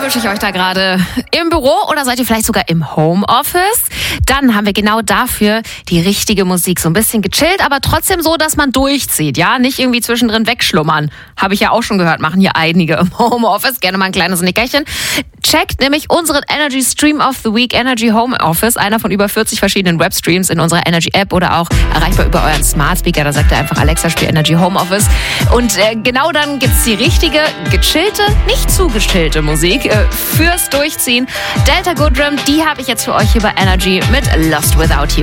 erwische ich euch da gerade im Büro oder seid ihr vielleicht sogar im Homeoffice? Dann haben wir genau dafür die richtige Musik. So ein bisschen gechillt, aber trotzdem so, dass man durchzieht. Ja, nicht irgendwie zwischendrin wegschlummern. Habe ich ja auch schon gehört, machen hier einige im Homeoffice. Gerne mal ein kleines Nickerchen. Checkt nämlich unseren Energy Stream of the Week, Energy Home Office, einer von über 40 verschiedenen Webstreams in unserer Energy App oder auch erreichbar über euren Smart Speaker. Da sagt ihr einfach Alexa, spiel Energy Home Office. Und genau dann gibt's die richtige, gechillte, nicht zu gechillte Musik fürs Durchziehen. Delta Goodrem, die habe ich jetzt für euch hier bei Energy mit Lost Without You.